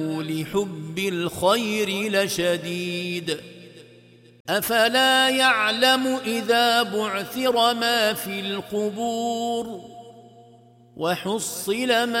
لحب الخير لشديد أفلا يعلم إذا بعثر ما في القبور وحصل ما